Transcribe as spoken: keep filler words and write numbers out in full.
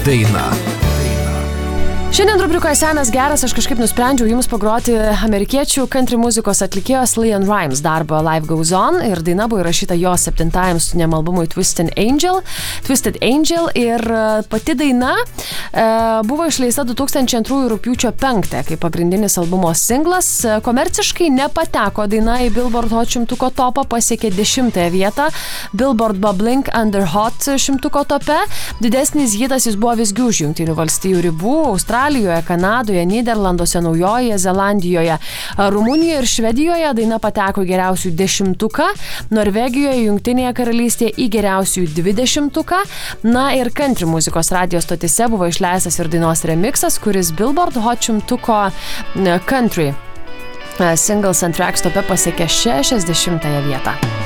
Daina. Šiandien rubrikoje Senas geras aš kažkaip nusprendžiau jums pagroti amerikiečių country muzikos atlikėjos LeAnn Rimes darbą Life Goes On ir daina buvo įrašyta jo septintajam studijiniam albumui Twisted Angel. Twisted Angel ir pati daina e, buvo išleista du tūkstančiai antrųjų rugpjūčio penktąją kaip pagrindinis albumo singlas. Komerciškai nepateko daina į Billboard Hot šimtuko topą, pasiekė dešimtąją vietą Billboard Bubbling Under Hot šimtuko tope. Didesnis hitas jis buvo visgi už Jungtinių valstijų ribų, Australijoje, Kanadoje, Nyderlanduose, Naujojoje Zelandijoje, Rumunijoje ir Švedijoje daina pateko į geriausių dešimtuką, Norvegijoje, Jungtinėje karalystėje į geriausių dvidešimtuką. Na ir country muzikos radijos stotise buvo išleistas ir dainos remixas, kuris Billboard Hot šimtuko country singles and tracks tope pasiekė šešiasdešimtąją vietą.